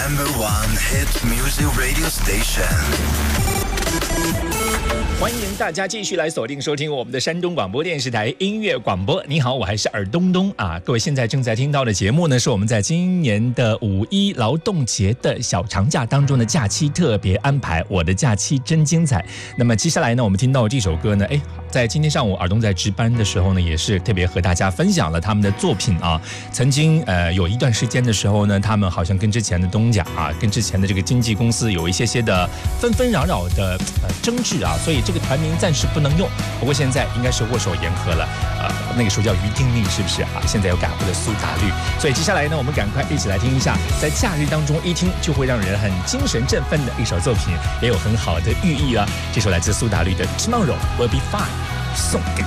No.1 hit music radio station。 欢迎大家继续来锁定收听我们的山东广播电视台音乐广播。你好，我还是尔东东啊！各位现在正在听到的节目呢，是我们在今年的5·1劳动节的小长假当中的假期特别安排。我的假期真精彩。那么接下来呢，我们听到这首歌呢，在今天上午尔东在值班的时候呢，也是特别和大家分享了他们的作品啊。曾经有一段时间的时候呢，他们好像跟之前的东家啊，跟之前的这个经纪公司有一些的纷纷扰扰的争执啊，所以这个团名暂时不能用。不过现在应该是握手言和了，那个时候叫于定力是不是啊？现在又改回了苏打绿。所以接下来呢，我们赶快一起来听一下，在假日当中一听就会让人很精神振奋的一首作品，也有很好的寓意啊。这首来自苏打绿的《Tomorrow Will Be Fine》，送给